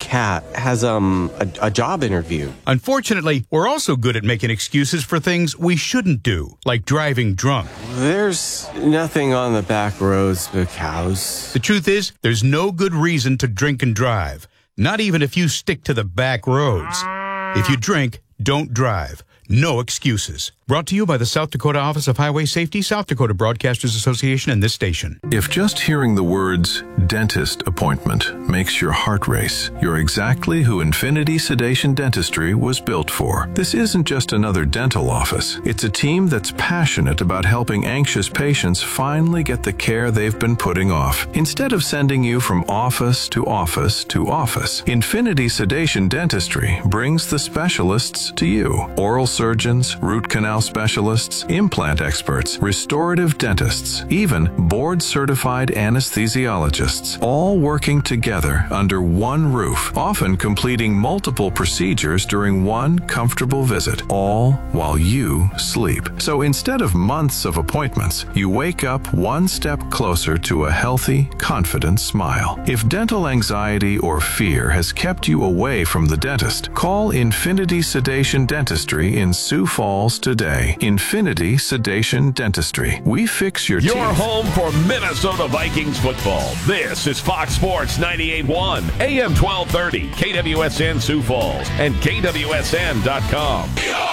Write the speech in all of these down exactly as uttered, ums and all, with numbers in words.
cat has um a, a job interview. Unfortunately, we're also good at making excuses for things we shouldn't do, like driving drunk. There's nothing on the back roads but cows. The truth is, there's no good reason to drink and drive, not even if you stick to the back roads. If you drink, don't drive. No excuses. Brought to you by the South Dakota Office of Highway Safety, South Dakota Broadcasters Association, and this station. If just hearing the words dentist appointment makes your heart race, you're exactly who Infinity Sedation Dentistry was built for. This isn't just another dental office. It's a team that's passionate about helping anxious patients finally get the care they've been putting off. Instead of sending you from office to office to office, Infinity Sedation Dentistry brings the specialists to you. Oral surgeons, root canal specialists, implant experts, restorative dentists, even board-certified anesthesiologists, all working together under one roof, often completing multiple procedures during one comfortable visit, all while you sleep. So instead of months of appointments, you wake up one step closer to a healthy, confident smile. If dental anxiety or fear has kept you away from the dentist, call Infinity Sedation Dentistry in Sioux Falls today. Infinity Sedation Dentistry. We fix your, your teeth. Your home for Minnesota Vikings football. This is Fox Sports ninety-eight point one, A M twelve thirty, K W S N Sioux Falls, and K W S N dot com.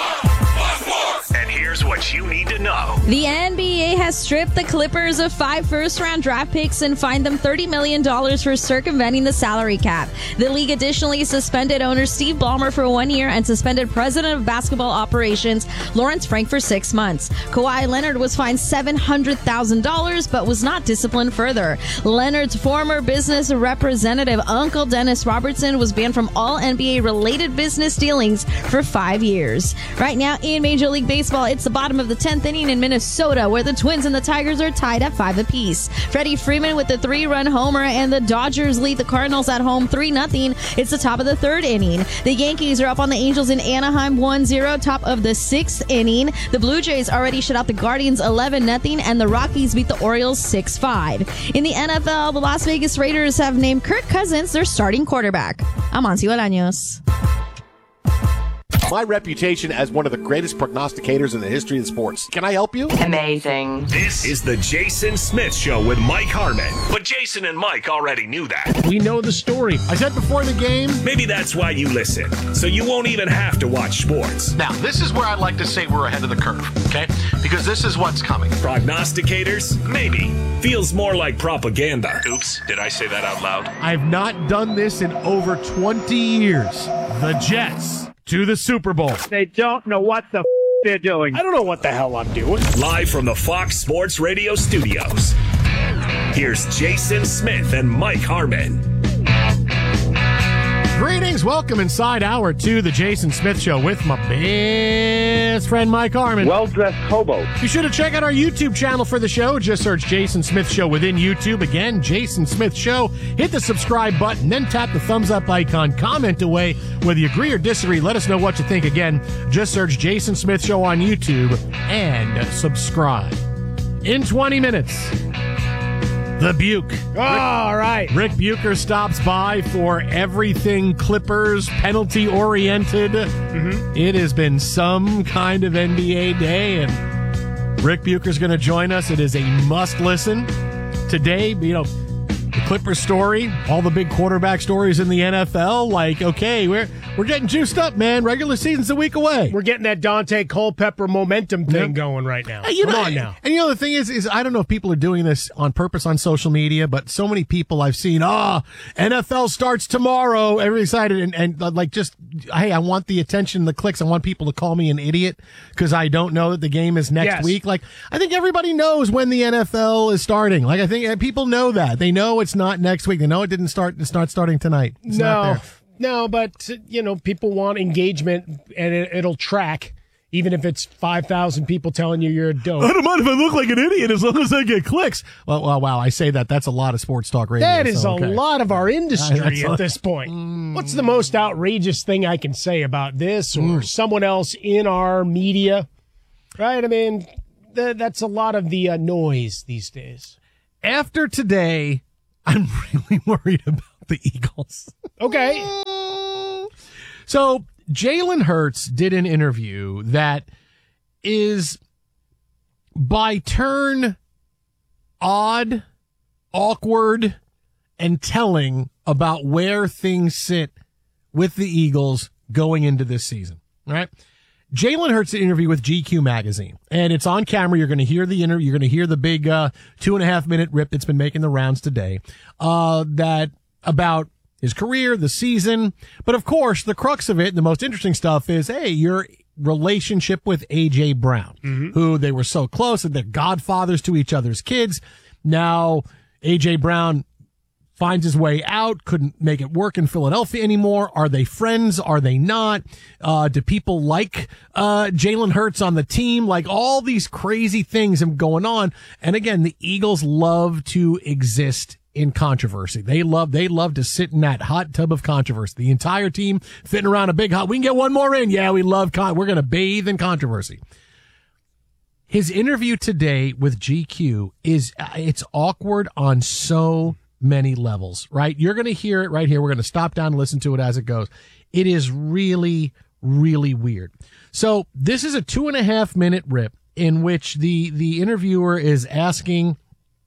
And here's what you need to know. The N B A has stripped the Clippers of five first-round draft picks and fined them thirty million dollars for circumventing the salary cap. The league additionally suspended owner Steve Ballmer for one year and suspended president of basketball operations Lawrence Frank for six months. Kawhi Leonard was fined seven hundred thousand dollars but was not disciplined further. Leonard's former business representative, Uncle Dennis Robertson, was banned from all N B A-related business dealings for five years. Right now in Major League Baseball, it's the bottom of the tenth inning in Minnesota, where the Twins and the Tigers are tied at five apiece. Freddie Freeman with the three-run homer, and the Dodgers lead the Cardinals at home three nothing. It's the top of the third inning. The Yankees are up on the Angels in Anaheim one zero, top of the sixth inning. The Blue Jays already shut out the Guardians eleven nothing, and the Rockies beat the Orioles six five. In the N F L, the Las Vegas Raiders have named Kirk Cousins their starting quarterback. I'm Ansi Bolaños. My reputation as one of the greatest prognosticators in the history of sports. Can I help you? Amazing. This is the Jason Smith Show with Mike Harmon. But Jason and Mike already knew that. We know the story. I said before the game. Maybe that's why you listen. So you won't even have to watch sports. Now, this is where I'd like to say we're ahead of the curve, okay? Because this is what's coming. Prognosticators? Maybe. Feels more like propaganda. Oops, did I say that out loud? I've not done this in over twenty years. The Jets to the Super Bowl. They don't know what the f- they're doing. I don't know what the hell I'm doing. Live from the Fox Sports Radio studios, here's Jason Smith and Mike Harmon. Greetings. Welcome inside hour two, the Jason Smith Show with my best friend Mike Harmon. Well-dressed hobo. Be sure to check out our YouTube channel for the show. Just search Jason Smith Show within YouTube. Again, Jason Smith Show. Hit the subscribe button, then tap the thumbs up icon. Comment away whether you agree or disagree. Let us know what you think. Again, just search Jason Smith Show on YouTube and subscribe. In twenty minutes, the Buke. Oh, all right. Rick Bucher stops by for everything Clippers, penalty-oriented. Mm-hmm. It has been some kind of N B A day, and Rick Bucher's going to join us. It is a must-listen. Today, you know, the Clippers story, all the big quarterback stories in the N F L. Like, okay, we're we're getting juiced up, man. Regular season's a week away. We're getting that Dante Culpepper momentum thing Yep. going right now. Hey, you Come know, on now. And you know, the thing is, is I don't know if people are doing this on purpose on social media, but so many people I've seen, ah, N F L starts tomorrow, everybody's excited, and, and uh, like just, hey, I want the attention, the clicks. I want people to call me an idiot because I don't know that the game is next Yes. week. Like, I think everybody knows when the N F L is starting. Like, I think uh, people know that. They know it's not next week. They know it didn't start, it's not starting tonight. It's not No, there. no, but, you know, people want engagement, and it, it'll track, even if it's five thousand people telling you you're a dope. I don't mind if I look like an idiot as long as I get clicks. Well, well wow, I say that. That's a lot of sports talk radio. That is so, a okay. lot of our industry That's at a- this point. What's the most outrageous thing I can say about this or Mm. someone else in our media? Right? I mean, th- that's a lot of the uh, noise these days. After today, I'm really worried about the Eagles. Okay. So Jalen Hurts did an interview that is by turn odd, awkward, and telling about where things sit with the Eagles going into this season. All right. Jalen Hurts did an interview with G Q magazine, and it's on camera. You're going to hear the interview. You're going to hear the big uh, two and a half minute rip that's been making the rounds today. Uh, that about his career, the season, but of course the crux of it, the most interesting stuff is, hey, your relationship with A J Brown, mm-hmm. who they were so close and they're godfathers to each other's kids. Now A J Brown finds his way out, couldn't make it work in Philadelphia anymore. Are they friends? Are they not? Uh, do people like, uh, Jalen Hurts on the team? Like all these crazy things going on. And again, the Eagles love to exist in controversy. They love, they love to sit in that hot tub of controversy. The entire team fitting around a big hot, we can get one more in. Yeah, we love con, we're going to bathe in controversy. His interview today with G Q is, it's awkward on so many levels, right? You're going to hear it right here. We're going to stop down and listen to it as it goes. It is really, really weird. So this is a two and a half minute rip in which the, the interviewer is asking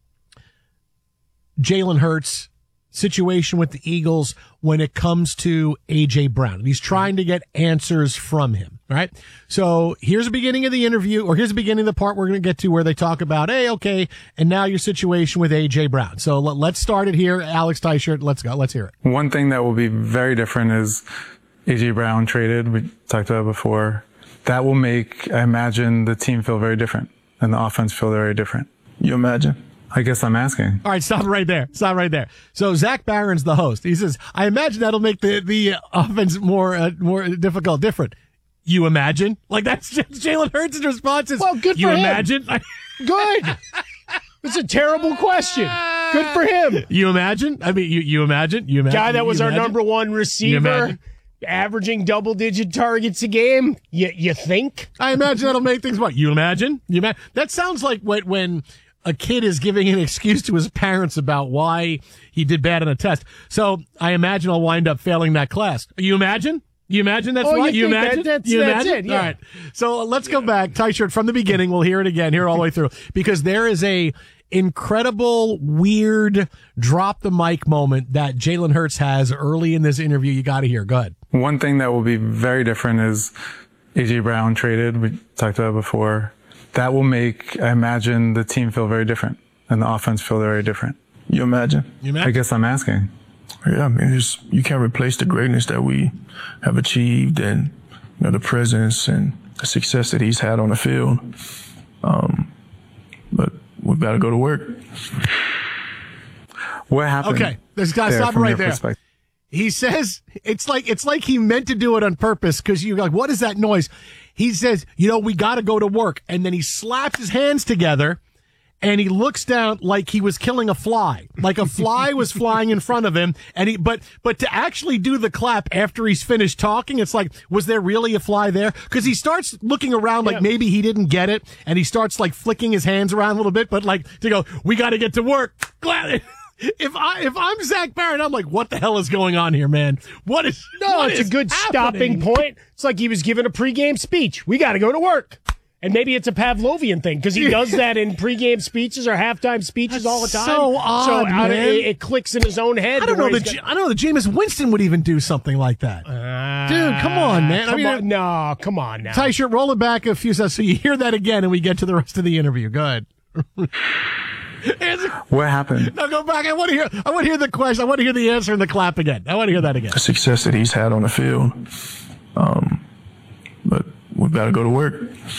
Jalen Hurts' situation with the Eagles when it comes to A J Brown. And he's trying to get answers from him, right? So here's the beginning of the interview, or here's the beginning of the part we're going to get to where they talk about, hey, okay, and now your situation with A J Brown. So let, let's start it here. Alex Teichert, let's go. Let's hear it. One thing that will be very different is A J Brown traded. We talked about it before. That will make, I imagine, the team feel very different and the offense feel very different. You imagine? I guess I'm asking. All right, stop right there. Stop right there. So Zach Barron's the host. He says, I imagine that'll make the, the offense more, uh, more difficult, different. You imagine? Like that's just Jalen Hurts' response is, well, good for you him. Imagine? Good. It's a terrible question. Good for him. You imagine? I mean, you, you imagine? You imagine? Guy that was our imagine? number one receiver, averaging double digit targets a game. You, you think? I imagine that'll make things what? You imagine? You imagine? That sounds like when, when a kid is giving an excuse to his parents about why he did bad on a test. So I imagine I'll wind up failing that class. You imagine? You imagine that's oh, why? You, you imagine? That, that's, you that's imagine? it, yeah. All right. So let's go back. Teichert from the beginning. We'll hear it again here all the way through because there is a incredible, weird drop the mic moment that Jalen Hurts has early in this interview. You got to hear. Go ahead. One thing that will be very different is A J Brown traded. We talked about it before. That will make, I imagine, the team feel very different and the offense feel very different. You imagine? You imagine? I guess I'm asking. Yeah, I mean, it's, you can't replace the greatness that we have achieved and, you know, the presence and the success that he's had on the field. Um, but we've got to go to work. What happened? Okay, there's got to stop right there. He says it's like it's like he meant to do it on purpose because you're like, what is that noise? He says, you know, we got to go to work, and then he slaps his hands together. And he looks down like he was killing a fly, like a fly was flying in front of him. And he, but, but to actually do the clap after he's finished talking, it's like, was there really a fly there? Cause he starts looking around like yeah. maybe he didn't get it. And he starts like flicking his hands around a little bit, but like to go, we got to get to work. Glad If I, if I'm Zach Barron, I'm like, what the hell is going on here, man? What is, no, what it's is a good happening? stopping point. It's like he was giving a pregame speech. We got to go to work. And maybe it's a Pavlovian thing because he does that in pregame speeces or halftime speeches That's all the time. So odd, so man. It, it clicks in his own head. I don't know that. got... I don't know that Jameis Winston would even do something like that. Uh, Dude, come on, man. Come I mean, on, no, come on now. Teichert, roll it back a few seconds so you hear that again, and we get to the rest of the interview. Go ahead. What happened? No, go back. I want to hear. I want to hear the question. I want to hear the answer and the clap again. I want to hear that again. The success that he's had on the field. Um, but we've got to go to work.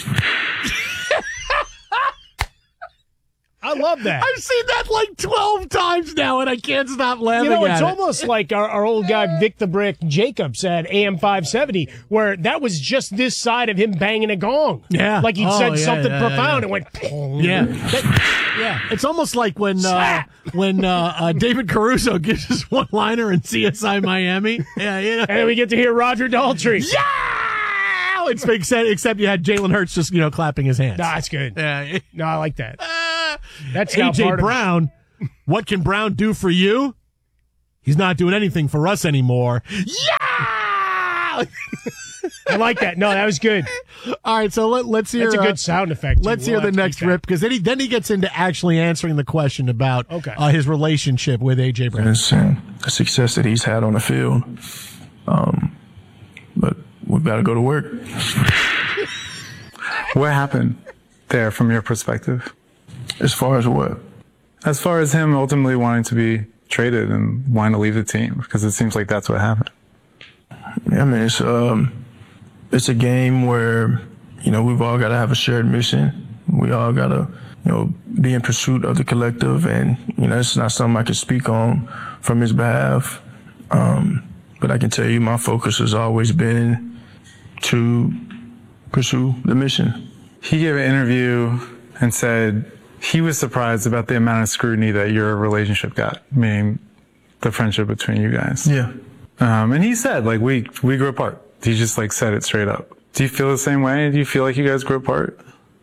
I love that. I've seen that like twelve times now, and I can't stop laughing. You know, it's at almost it. like our, our old guy Vic the Brick Jacobs at A M five seventy, where that was just this side of him banging a gong. Yeah, like he oh, said yeah, something yeah, profound yeah. and went. Pong. Yeah, that, yeah. It's almost like when uh, when uh, uh, David Caruso gives his one liner in C S I Miami. Yeah, you know, and then we get to hear Roger Daltrey. Yeah. It's except, except you had Jalen Hurts just, you know, clapping his hands. No, that's good. Yeah. No, I like that. Uh, that's A J part Brown. Of- what can Brown do for you? He's not doing anything for us anymore. Yeah! Yeah. I like that. No, that was good. All right, so let, let's hear. That's a good uh, sound effect. Too. Let's We'll hear the have to next keep that. rip because then he then he gets into actually answering the question about Okay. uh, his relationship with A J Brown. And the success that he's had on the field. Um, but we've got to go to work. What happened there from your perspective? As far as what? As far as him ultimately wanting to be traded and wanting to leave the team, because it seems like that's what happened. Yeah, I mean, it's um, it's a game where, you know, we've all got to have a shared mission. We all got to, you know, be in pursuit of the collective, and you know, it's not something I can speak on from his behalf. Um, but I can tell you, my focus has always been to pursue the mission. He gave an interview and said he was surprised about the amount of scrutiny that your relationship got, meaning the friendship between you guys. Yeah. Um, and he said, like, we, we grew apart. He just, like, said it straight up. Do you feel the same way? Do you feel like you guys grew apart?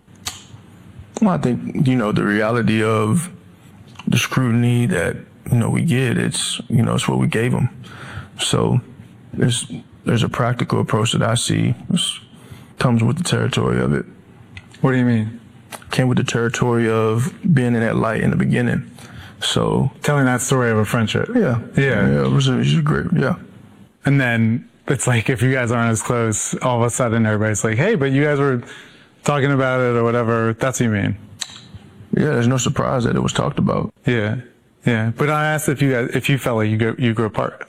Well, I think, you know, the reality of the scrutiny that, you know, we get, it's, you know, it's what we gave them. So there's, there's a practical approach that I see. This comes with the territory of it. What do you mean? Came with the territory of being in that light in the beginning. So telling that story of a friendship. Yeah. Yeah. Yeah, it was, it was great. Yeah. And then it's like, if you guys aren't as close, all of a sudden everybody's like, hey, but you guys were talking about it or whatever. That's what you mean. Yeah, there's no surprise that it was talked about. Yeah. Yeah. But I asked if you guys, if you felt like you go, you grew apart.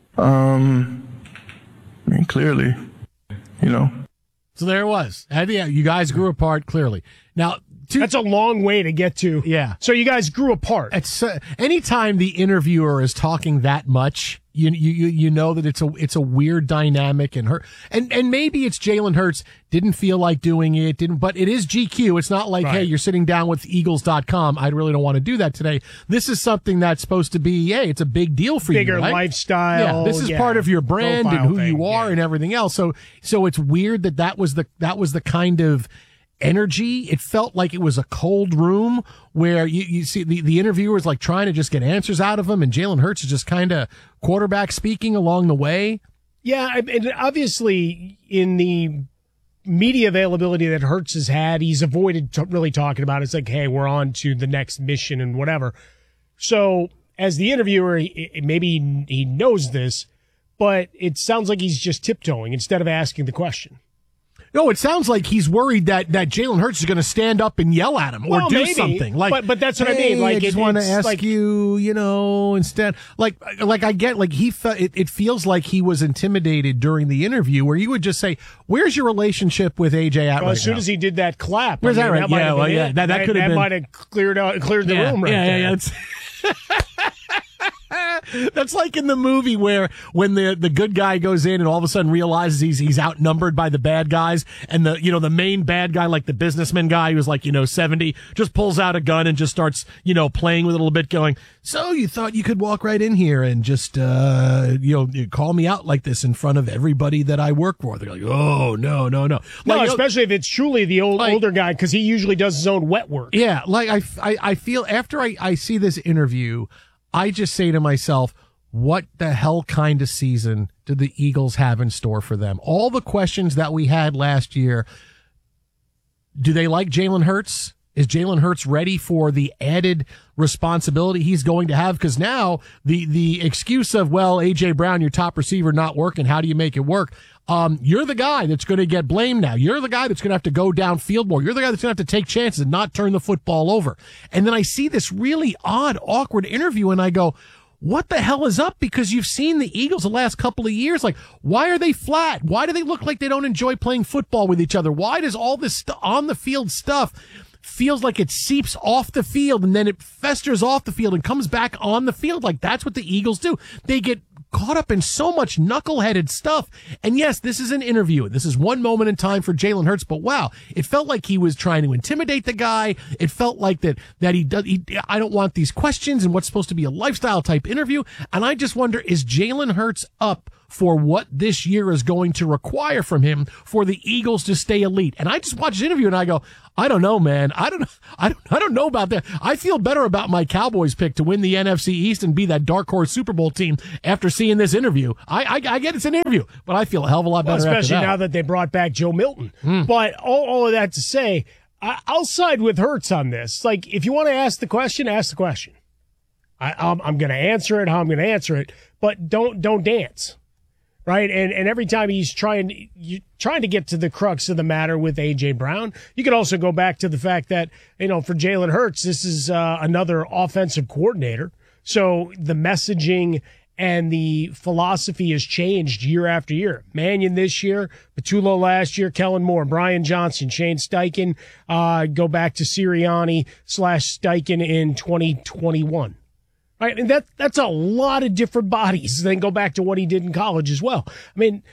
Um, I mean, clearly, you know. So there it was. And yeah, you guys grew apart clearly. Now, to, that's a long way to get to. Yeah. So you guys grew apart. It's uh, anytime the interviewer is talking that much, you you you know that it's a it's a weird dynamic, and her and and maybe it's Jalen Hurts didn't feel like doing it, didn't, but it is G Q. It's not like, right. Hey, you're sitting down with Eagles dot com. I really don't want to do that today. This is something that's supposed to be, hey, it's a big deal for Bigger you, right? lifestyle. Yeah, this is yeah. part of your brand Profile and who thing, you are yeah. and everything else. So so it's weird that that was the that was the kind of energy. It felt like it was a cold room where you, you see the, the interviewer is like trying to just get answers out of him, and Jalen Hurts is just kind of quarterback speaking along the way. Yeah, and obviously in the media availability that Hurts has had, he's avoided t- really talking about it. It's like, hey, we're on to the next mission and whatever. So as the interviewer, he, maybe he knows this, but it sounds like he's just tiptoeing instead of asking the question. No, it sounds like he's worried that, that Jalen Hurts is going to stand up and yell at him or well, do maybe, something. Like, but but that's what hey, I mean. Like, I just it, want to ask like, you, you know, instead, like, like I get, like he felt it, it feels like he was intimidated during the interview, where you would just say, "Where's your relationship with A J at well, right as soon now?" as he did that clap, Where's I mean, that right? That yeah, well, yeah, it. that, that, that could have that been. might have cleared out, cleared the yeah, room right yeah, there. Yeah, yeah. That's like in the movie where when the, the good guy goes in and all of a sudden realizes he's he's outnumbered by the bad guys, and the you know the main bad guy, like the businessman guy who's like you know seventy, just pulls out a gun and just starts you know playing with it a little bit, going, "So you thought you could walk right in here and just uh you know you call me out like this in front of everybody that I work for?" They're like, "Oh no no no!" No, like, especially if it's truly the old like, older guy, because he usually does his own wet work. Yeah, like I I, I feel after I, I see this interview, I just say to myself, what the hell kind of season did the Eagles have in store for them? All the questions that we had last year. Do they like Jalen Hurts? Is Jalen Hurts ready for the added responsibility he's going to have? Because now the, the excuse of, well, A J Brown, your top receiver, not working. How do you make it work? Um, you're the guy that's going to get blamed now. You're the guy that's going to have to go downfield more. You're the guy that's going to have to take chances and not turn the football over. And then I see this really odd, awkward interview, and I go, what the hell is up? Because you've seen the Eagles the last couple of years. Like, why are they flat? Why do they look like they don't enjoy playing football with each other? Why does all this st- on the field stuff feels like it seeps off the field and then it festers off the field and comes back on the field? Like, that's what the Eagles do. They get caught up in so much knuckleheaded stuff. And yes, this is an interview. This is one moment in time for Jalen Hurts, but wow, it felt like he was trying to intimidate the guy. It felt like that, that he does, he, I don't want these questions and what's supposed to be a lifestyle type interview. And I just wonder, is Jalen Hurts up for what this year is going to require from him for the Eagles to stay elite. And I just watched his interview and I go, I don't know, man. I don't, I don't, I don't know about that. I feel better about my Cowboys pick to win the N F C East and be that dark horse Super Bowl team after seeing this interview. I, I, I get it's an interview, but I feel a hell of a lot well, better especially after that. now that they brought back Joe Milton. Mm. But all, all of that to say, I, I'll side with Hurts on this. Like, if you want to ask the question, ask the question. I, I'm, I'm going to answer it how I'm going to answer it, but don't don't dance, right? And and every time he's trying you trying to get to the crux of the matter with A J Brown, you can also go back to the fact that, you know, for Jalen Hurts, this is uh, another offensive coordinator, so the messaging and the philosophy has changed year after year. Mannion this year, Patullo last year, Kellen Moore, Brian Johnson, Shane Steichen, uh, go back to Sirianni slash Steichen in twenty twenty-one. Right, and that that's a lot of different bodies. Then go back to what he did in college as well. I mean,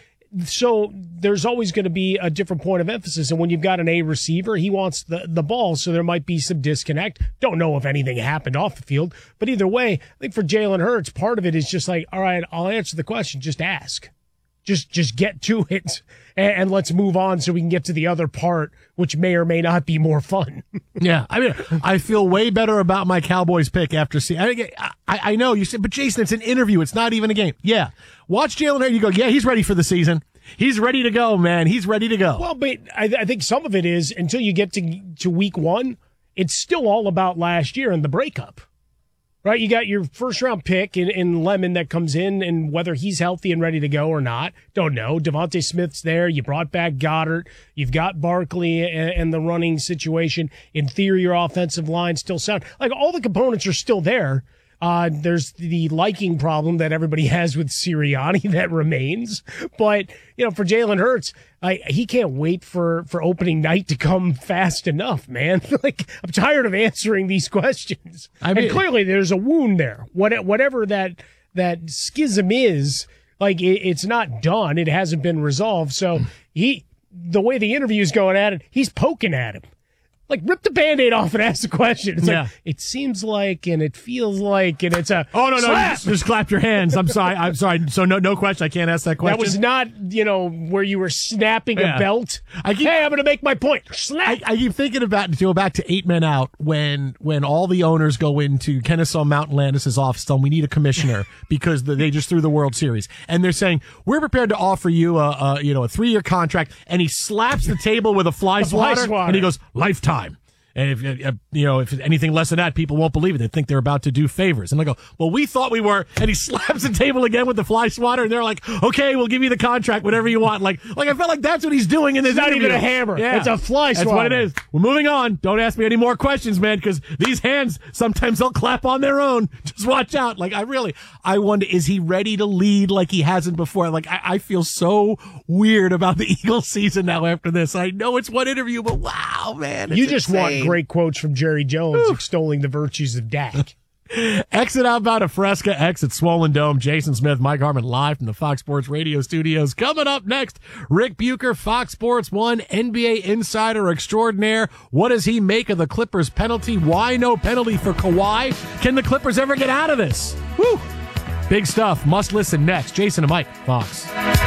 so there's always going to be a different point of emphasis. And when you've got an A receiver, he wants the, the ball, so there might be some disconnect. Don't know if anything happened off the field. But either way, I think for Jalen Hurts, part of it is just like, all right, I'll answer the question. Just ask. Just just get to it, and, and let's move on so we can get to the other part, which may or may not be more fun. Yeah, I mean, I feel way better about my Cowboys pick after seeing. I, I, I know you said, but Jason, it's an interview. It's not even a game. Yeah, watch Jalen Hurts. You go, yeah, he's ready for the season. He's ready to go, man. He's ready to go. Well, but I, I think some of it is until you get to to week one, it's still all about last year and the breakup. Right, you got your first-round pick in, in Lemon that comes in, and whether he's healthy and ready to go or not, don't know. Devontae Smith's there. You brought back Goddard. You've got Barkley and, and the running situation. In theory, your offensive line still sound. Like, all the components are still there. Uh, there's the liking problem that everybody has with Sirianni that remains. But, you know, for Jalen Hurts, I, he can't wait for, for opening night to come fast enough, man. Like, I'm tired of answering these questions. I mean, and clearly there's a wound there. What, whatever that, that schism is, like, it, it's not done. It hasn't been resolved. So he, the way the interview's going at it, he's poking at him. Like, rip the Band-Aid off and ask the question. It's yeah. like, it seems like, and it feels like, and it's a oh no no slap. Just, just clap your hands. I'm sorry. I'm sorry. So no no question. I can't ask that question. That was not, you know, where you were snapping yeah. a belt. I keep, hey, I'm going to make my point. Slap. I, I keep thinking about to go back to Eight Men Out when when all the owners go into Kennesaw Mountain Landis' office. Tell them we need a commissioner because the, they just threw the World Series, and they're saying we're prepared to offer you a, a you know a three year contract, and he slaps the table with a fly, fly swatter, swatter, and he goes lifetime. And if, uh, you know, if anything less than that, people won't believe it. They think they're about to do favors. And I go, well, we thought we were. And he slaps the table again with the fly swatter. And they're like, okay, we'll give you the contract, whatever you want. Like, like I felt like that's what he's doing in this It's not interview. even a hammer. Yeah. It's a fly swatter. That's what it is. We're moving on. Don't ask me any more questions, man, because these hands, sometimes they'll clap on their own. Just watch out. Like, I really, I wonder, is he ready to lead like he hasn't before? Like, I, I feel so weird about the Eagles season now after this. I know it's one interview, but wow, man. You just insane. want great quotes from Jerry Jones Ooh. extolling the virtues of Dak. Exit Outbound of Fresca, exit Swollen Dome. Jason Smith, Mike Harmon, live from the Fox Sports Radio studios. Coming up next, Rick Bucher, Fox Sports one, N B A insider extraordinaire. What does he make of the Clippers penalty? Why no penalty for Kawhi? Can the Clippers ever get out of this? Woo! Big stuff. Must listen next. Jason and Mike, Fox.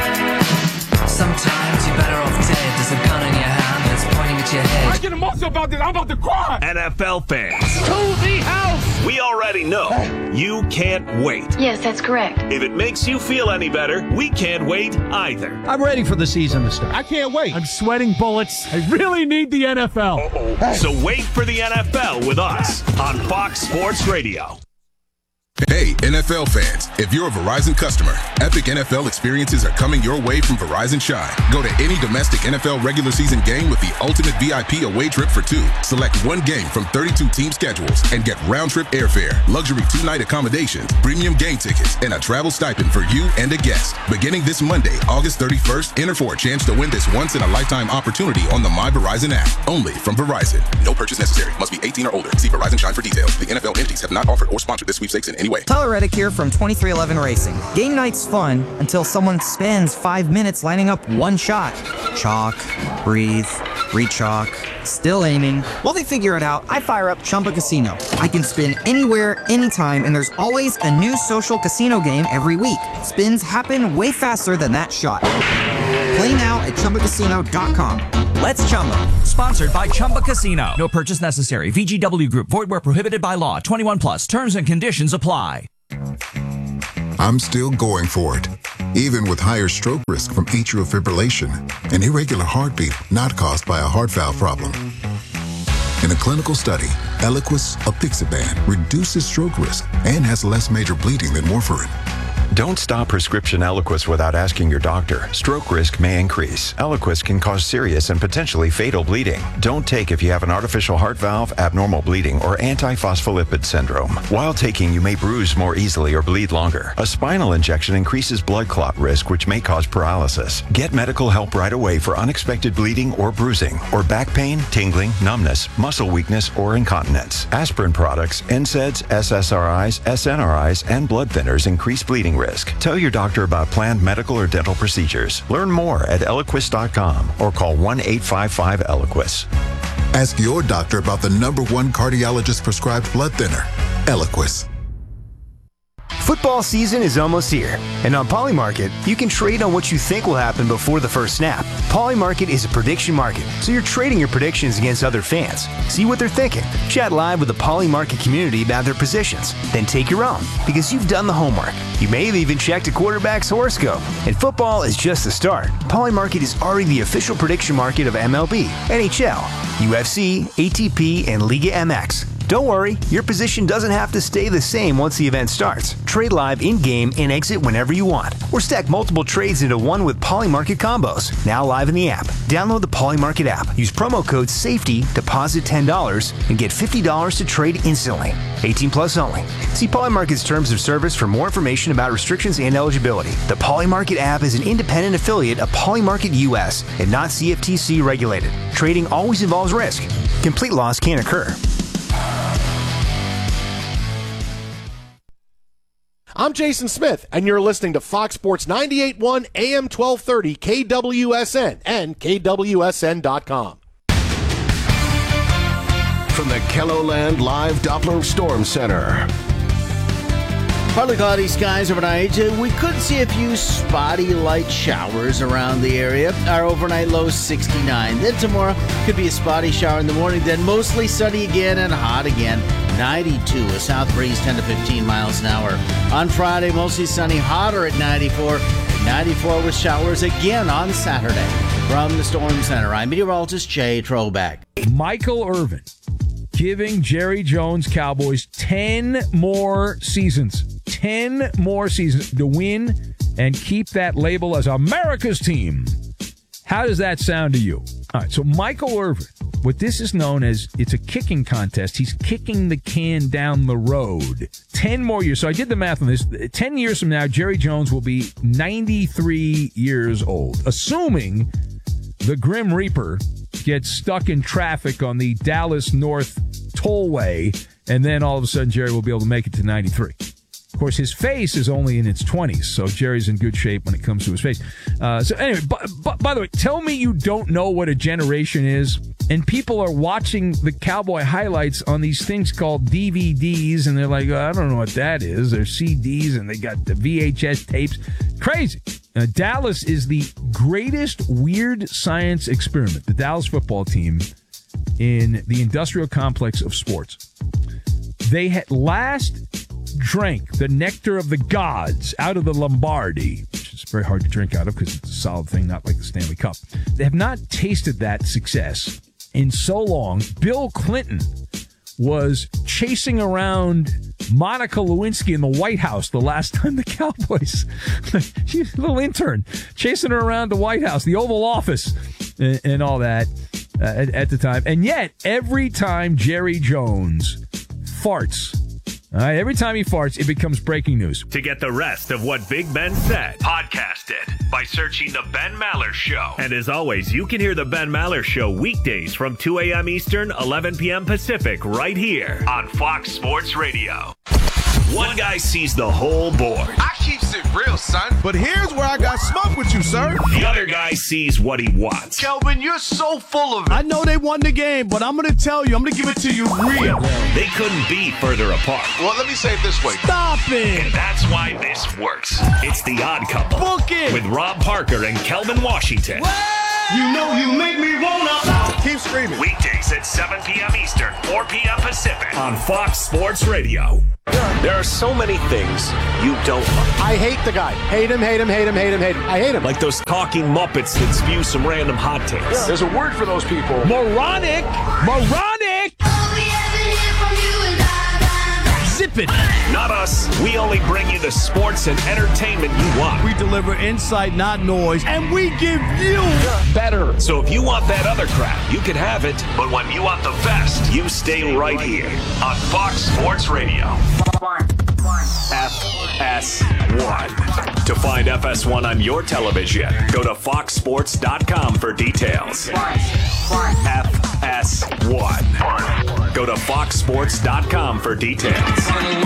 Sometimes you're better off dead. There's a gun in your hand that's pointing at your head. I get emotional about this. I'm about to cry. N F L fans. To the house. We already know you can't wait. Yes, that's correct. If it makes you feel any better, we can't wait either. I'm ready for the season to start. I can't wait. I'm sweating bullets. I really need the N F L. Uh-oh. So wait for the N F L with us on Fox Sports Radio. Hey, N F L fans, if you're a Verizon customer, epic N F L experiences are coming your way from Verizon Shine. Go to any domestic N F L regular season game with the ultimate V I P away trip for two. Select one game from thirty-two team schedules and get round-trip airfare, luxury two-night accommodations, premium game tickets, and a travel stipend for you and a guest. Beginning this Monday, August thirty-first, enter for a chance to win this once-in-a-lifetime opportunity on the My Verizon app. Only from Verizon. No purchase necessary. Must be eighteen or older. See Verizon Shine for details. The N F L entities have not offered or sponsored this sweepstakes in any way. Speedway. Tyler Reddick here from twenty-three eleven Racing. Game night's fun until someone spends five minutes lining up one shot. Chalk, breathe, re-chalk, still aiming. While they figure it out, I fire up Chumba Casino. I can spin anywhere, anytime, and there's always a new social casino game every week. Spins happen way faster than that shot. Play now at Chumba Casino dot com. Let's Chumba. Sponsored by Chumba Casino. No purchase necessary. V G W Group. Void where prohibited by law. twenty-one plus. Terms and conditions apply. I'm still going for it. Even with higher stroke risk from atrial fibrillation, an irregular heartbeat not caused by a heart valve problem. In a clinical study, Eliquis apixaban reduces stroke risk and has less major bleeding than warfarin. Don't stop prescription Eliquis without asking your doctor. Stroke risk may increase. Eliquis can cause serious and potentially fatal bleeding. Don't take if you have an artificial heart valve, abnormal bleeding, or antiphospholipid syndrome. While taking, you may bruise more easily or bleed longer. A spinal injection increases blood clot risk, which may cause paralysis. Get medical help right away for unexpected bleeding or bruising, or back pain, tingling, numbness, muscle weakness, or incontinence. Aspirin products, N SAIDs, S S R Is, S N R Is, and blood thinners increase bleeding risk. Tell your doctor about planned medical or dental procedures. Learn more at Eliquis dot com or call one eight five five Eliquis. Ask your doctor about the number one cardiologist prescribed blood thinner, Eliquis. Football season is almost here, and on Polymarket, you can trade on what you think will happen before the first snap. Polymarket is a prediction market, so you're trading your predictions against other fans. See what they're thinking. Chat live with the Polymarket community about their positions. Then take your own, because you've done the homework. You may have even checked a quarterback's horoscope. And football is just the start. Polymarket is already the official prediction market of M L B, N H L, U F C, A T P, and Liga M X. Don't worry, your position doesn't have to stay the same once the event starts. Trade live in-game and exit whenever you want. Or stack multiple trades into one with Polymarket combos. Now live in the app. Download the Polymarket app. Use promo code SAFETY, deposit ten dollars, and get fifty dollars to trade instantly. eighteen plus only. See Polymarket's terms of service for more information about restrictions and eligibility. The Polymarket app is an independent affiliate of Polymarket U S and not C F T C regulated. Trading always involves risk. Complete loss can occur. I'm Jason Smith, and you're listening to Fox Sports ninety-eight point one A M twelve thirty K W S N and K W S N dot com. From the Kelloland Live Doppler Storm Center. Partly cloudy skies overnight. We could see a few spotty light showers around the area. Our overnight low sixty-nine. Then tomorrow could be a spotty shower in the morning. Then mostly sunny again and hot again. ninety-two, a south breeze ten to fifteen miles an hour. On Friday, mostly sunny, hotter at ninety-four. ninety-four with showers again on Saturday. From the Storm Center, I'm meteorologist Jay Trobeck. Michael Irvin giving Jerry Jones Cowboys ten more seasons. ten more seasons to win and keep that label as America's team. How does that sound to you? All right, so Michael Irvin, what this is known as, it's a kicking contest. He's kicking the can down the road. ten more years. So I did the math on this. ten years from now, Jerry Jones will be ninety-three years old, assuming the Grim Reaper gets stuck in traffic on the Dallas North Tollway, and then all of a sudden Jerry will be able to make it to ninety-three. Of course, his face is only in its twenties, so Jerry's in good shape when it comes to his face. Uh, so anyway, b- b- by the way, tell me you don't know what a generation is, and people are watching the Cowboy highlights on these things called D V Ds, and they're like, oh, I don't know what that is. They're C Ds, and they got the V H S tapes. Crazy. Uh, Dallas is the greatest weird science experiment, the Dallas football team, in the industrial complex of sports. They had last drank the nectar of the gods out of the Lombardi, which is very hard to drink out of because it's a solid thing, not like the Stanley Cup. They have not tasted that success in so long. Bill Clinton was chasing around Monica Lewinsky in the White House the last time the Cowboys, she's a little intern, chasing her around the White House, the Oval Office, and, and all that uh, at, at the time. And yet, every time Jerry Jones farts, all right, every time he farts, it becomes breaking news. To get the rest of what Big Ben said, podcast it by searching The Ben Maller Show. And as always, you can hear The Ben Maller Show weekdays from two a.m. Eastern, eleven p.m. Pacific, right here on Fox Sports Radio. One guy sees the whole board. I keeps it real, son. But here's where I got smoke with you, sir. The other guy sees what he wants. Kelvin, you're so full of it. I know they won the game, but I'm going to tell you, I'm going to give it to you real. They couldn't be further apart. Well, let me say it this way. Stop it. And that's why this works. It's The Odd Couple. Book it. With Rob Parker and Kelvin Washington. You know you make me wanna. Keep screaming. Weekdays at seven p.m. Eastern, four p.m. Pacific on Fox Sports Radio. There are so many things you don't like. I hate the guy. Hate him, hate him, hate him, hate him, hate him. I hate him. Like those talking Muppets that spew some random hot takes. Yeah. There's a word for those people. Moronic. Moronic. Zip it. Not us. We only bring you the sports and entertainment you want. We deliver insight, not noise, and we give you better. So if you want that other crap, you can have it. But when you want the best, you stay right here on Fox Sports Radio. F S one. To find F S one on your television, go to fox sports dot com for details. F S one. Go to fox sports dot com for details.